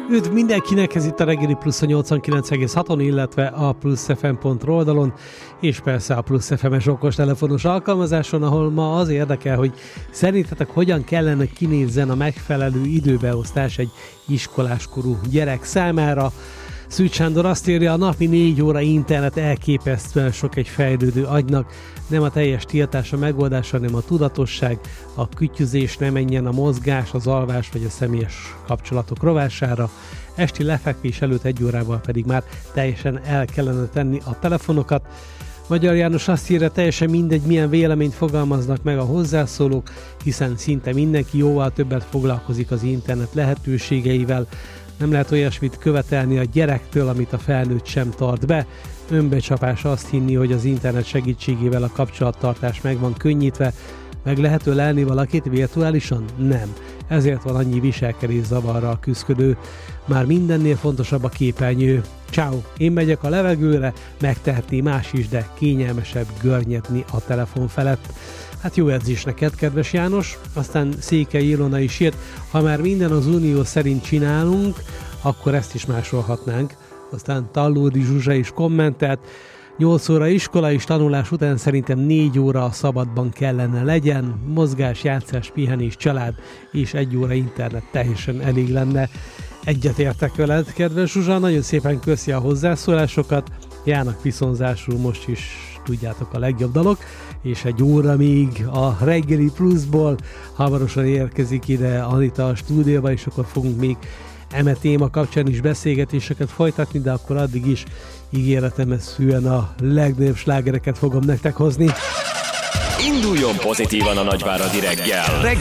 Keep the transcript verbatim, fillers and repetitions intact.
Üdv mindenkinek, ez itt a Reggeli Plusz a nyolcvankilenc egész haton, illetve a plusz ef em pont ru oldalon, és persze a Plusz ef em-es okos telefonos alkalmazáson, ahol ma az érdekel, hogy szerintetek hogyan kellene kinézzen a megfelelő időbeosztás egy iskoláskorú gyerek számára. Szűcs Sándor azt írja, a napi négy óra internet elképesztően sok egy fejlődő agynak, nem a teljes tiltás a megoldás, hanem a tudatosság, a kütyüzés, ne menjen a mozgás, az alvás vagy a személyes kapcsolatok rovására, esti lefekvés előtt egy órával pedig már teljesen el kellene tenni a telefonokat. Magyar János azt írja, teljesen mindegy, milyen véleményt fogalmaznak meg a hozzászólók, hiszen szinte mindenki jóval többet foglalkozik az internet lehetőségeivel. Nem lehet olyasmit követelni a gyerektől, amit a felnőtt sem tart be. Önbecsapás azt hinni, hogy az internet segítségével a kapcsolattartás meg van könnyítve. Meg lehet ölelni valakit virtuálisan? Nem. Ezért van annyi viselkedés zavarral küszködő. Már mindennél fontosabb a képernyő. Ciao, én megyek a levegőre, megtehetné más is, de kényelmesebb görnyedni a telefon felett. Hát jó edzés neked, kedves János. Aztán Székely Ilona is írt, ha már minden az unió szerint csinálunk, akkor ezt is másolhatnánk. Aztán Tallódi Zsuzsa is kommentelt, nyolc óra iskola és tanulás után szerintem négy óra a szabadban kellene legyen, mozgás, játszás, pihenés, család és egy óra internet teljesen elég lenne. Egyetértek veled, kedves Zsuzsa, nagyon szépen köszi a hozzászólásokat, Jának viszonzásul most is tudjátok a legjobb dolog, és egy óra még a Reggeli Pluszból, hamarosan érkezik ide Anita a stúdióba, és akkor fogunk még eme téma kapcsán is beszélgetéseket folytatni, de akkor addig is ígéretemhez hűen a legnagyobb slágereket fogom nektek hozni. Induljon pozitívan a nagyváradi reggel!